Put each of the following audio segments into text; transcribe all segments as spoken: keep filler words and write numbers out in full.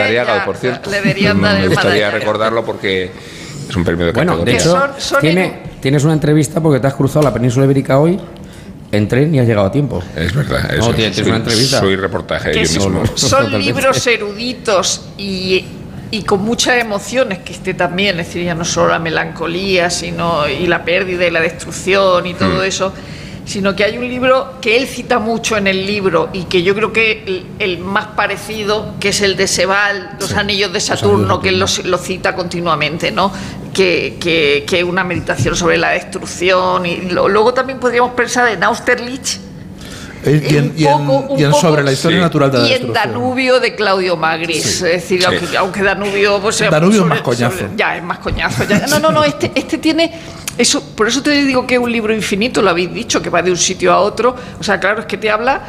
Madariaga, por cierto. Le deberían no, dar me el gustaría Madariaga. recordarlo porque es un premio de Bueno, categoría. de hecho, Son- son tiene, en- tienes una entrevista porque te has cruzado la península ibérica hoy en tren y has llegado a tiempo. Es verdad, eso. No, tienes soy, una entrevista. soy reportaje que yo son, mismo. son Totalmente. libros eruditos y, y con muchas emociones, que este también, es decir, ya no solo la melancolía, sino y la pérdida y la destrucción y todo Mm. eso, sino que hay un libro que él cita mucho en el libro y que yo creo que el, el más parecido, que es el de Sebald, Los Sí, Anillos de Los Saturno, Anillos de que él lo, lo cita continuamente, ¿no? Que, que, que una meditación sobre la destrucción. Y lo- luego también podríamos pensar en Austerlitz. Eh, Y en, y en- Un poco- un y en poco- sobre la historia sí. natural de la Y en destrucción. Danubio de Claudio Magris, Sí. es decir, Sí. aunque, aunque Danubio pues, sea Danubio es sobre- más coñazo. sobre- ya es más coñazo. ya. No, no, no, este, este tiene eso, por eso te digo que es un libro infinito, lo habéis dicho, que va de un sitio a otro. O sea, claro, es que te habla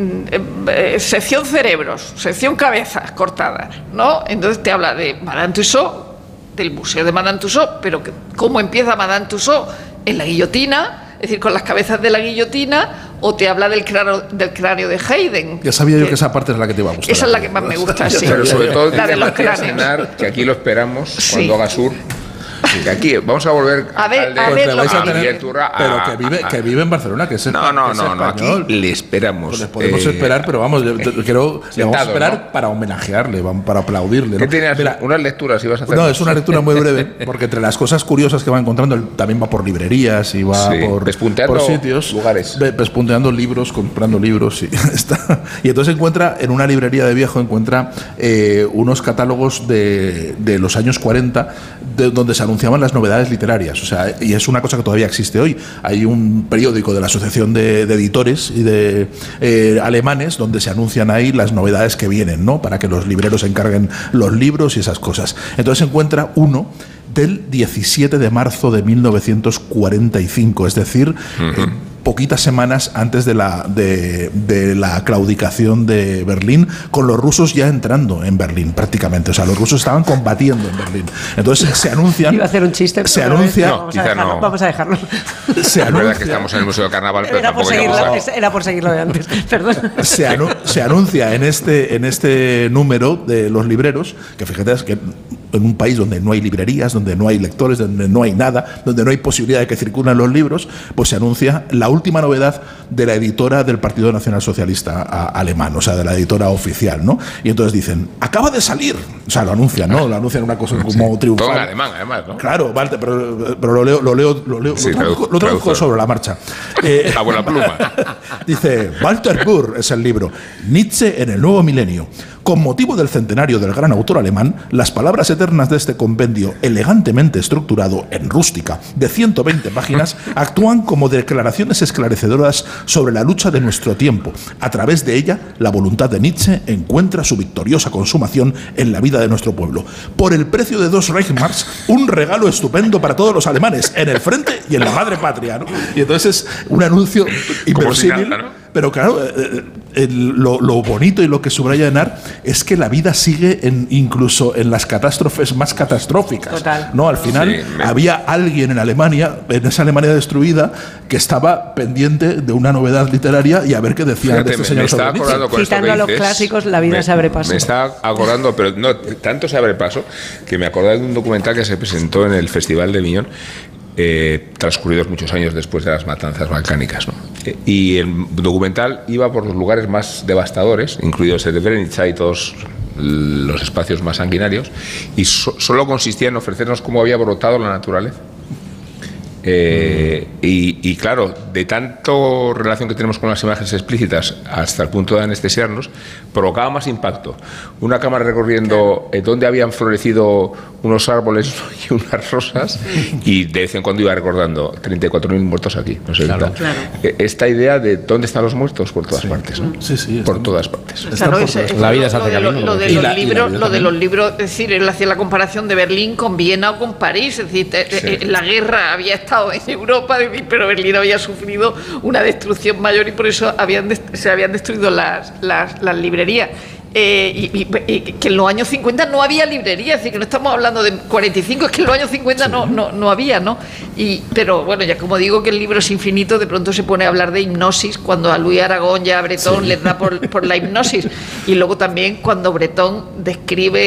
mm, eh, eh, sección cerebros, sección cabezas cortadas, ¿no? Entonces te habla de Madame Tussauds, del museo de Madame Tussauds, pero que, ¿cómo empieza Madame Tussauds? En la guillotina. Es decir, con las cabezas de la guillotina, o te habla del cráneo, del cráneo de Haydn. Ya sabía yo que que esa parte es la que te iba a gustar. esa es la que más me gusta, sí. Pero sobre todo La de los quería cráneos. mencionar que aquí lo esperamos Sí. cuando haga sur. Que aquí vamos a volver A ver, alcalde, a Pues ver le lo vais a que- tener- Miguel Turra, a- pero que vive, a- que vive en Barcelona, que es No, no, que es no, no, aquí español. le esperamos. Pues le podemos Eh, esperar, pero vamos, yo- yo quiero, le vamos a sentado, esperar ¿no? para homenajearle, vamos, para aplaudirle. ¿Qué ¿no? tenías? Mira, Unas lecturas ibas a hacer. no, es una lectura muy breve, porque entre las cosas curiosas que va encontrando, él también va por librerías y va Sí, por, pespunteando por sitios, lugares. ve- pespunteando libros, comprando libros, y, está. Y entonces encuentra, en una librería de viejo, encuentra eh, unos catálogos de, de los años cuarenta, de, donde se anunciaban las novedades literarias. O sea, y es una cosa que todavía existe hoy. Hay un periódico de la Asociación de, de Editores y de eh, alemanes donde se anuncian ahí las novedades que vienen, ¿no? Para que los libreros encarguen los libros y esas cosas. Entonces se encuentra uno del diecisiete de marzo de mil novecientos cuarenta y cinco, es decir, uh-huh. eh, poquitas semanas antes de la, de, de la claudicación de Berlín, con los rusos ya entrando en Berlín prácticamente. O sea, los rusos estaban combatiendo en Berlín. Entonces se anuncian... Iba a hacer un chiste. Se pero anuncia... No, vamos, a dejarlo, no. vamos a dejarlo. Se Es verdad anuncia, que estamos en el Museo del Carnaval, pero Era por, tampoco seguirlo, llegamos a- era por seguirlo de antes. Perdón. se, anu- se anuncia en este, en este número de los libreros, que fíjate es que en un país donde no hay librerías, donde no hay lectores, donde no hay nada, donde no hay posibilidad de que circulen los libros, pues se anuncia la última novedad de la editora del Partido Nacional Socialista a, alemán, o sea, de la editora oficial, ¿no? Y entonces dicen, acaba de salir, o sea, lo anuncian, ¿no? Lo anuncian una cosa como Sí. triunfal. Todo en alemán, además, ¿no? Claro, vale, pero, pero lo leo, lo leo, lo leo, Sí, lo traduzco, tradujo- lo traduzco tradujo. sobre la marcha. Eh, La buena pluma. Dice, Walter Burr es el libro, Nietzsche en el nuevo milenio. Con motivo del centenario del gran autor alemán, las palabras eternas de este compendio, elegantemente estructurado en rústica, de ciento veinte páginas, actúan como declaraciones esclarecedoras sobre la lucha de nuestro tiempo. A través de ella, la voluntad de Nietzsche encuentra su victoriosa consumación en la vida de nuestro pueblo. Por el precio de dos Reichsmarks, un regalo estupendo para todos los alemanes, en el frente y en la madre patria, ¿no? Y entonces es un anuncio Como si inverosímil, nada, ¿no? pero claro, eh, el- lo, lo bonito y lo que subraya Enar es que la vida sigue en, incluso en las catástrofes más catastróficas. Total. ¿No? Al final Sí, me- había alguien en Alemania, en esa Alemania destruida, que estaba pendiente de una novedad literaria y a ver qué decía Fíjate, de este me, señor me sobre estaba Nietzsche. acordando con esto Citando que a los dices, clásicos, la vida me- se abre paso. Me estaba acordando, pero no, tanto se abre paso, que me acordé de un documental que se presentó en el Festival de Aviñón, eh, transcurridos muchos años después de las matanzas balcánicas, ¿no? Eh, y el documental iba por los lugares más devastadores, incluidos el de Srebrenica y todos los espacios más sanguinarios, y so- solo consistía en ofrecernos cómo había brotado la naturaleza. Eh, y, y claro, de tanto relación que tenemos con las imágenes explícitas hasta el punto de anestesiarnos, provocaba más impacto una cámara recorriendo eh, donde habían florecido unos árboles y unas rosas, y de vez en cuando iba recordando treinta y cuatro mil muertos aquí, no sé qué tal. Claro. Eh, Esta idea de dónde están los muertos por todas partes, ¿no? Sí, sí, por están- todas partes. Están Claro, por ese- todas La vida se lo hace de lo- camino, lo de y los la- y la libros, vida lo de también. los libros, es decir, él hacía la comparación de Berlín con Viena o con París, es decir, te- eh, la guerra había estado en Europa, pero Berlín había sufrido una destrucción mayor y por eso habían dest- se habían destruido las, las, las librerías. Eh, y, y- y que en los años cincuenta no había librería, es decir, que no estamos hablando de cuarenta y cinco, es que en los años cincuenta no, no, no había, ¿no? Y, pero bueno, ya como digo que el libro es infinito, de pronto se pone a hablar de hipnosis, cuando a Luis Aragón y a Bretón les da por, por la hipnosis, y luego también cuando Bretón describe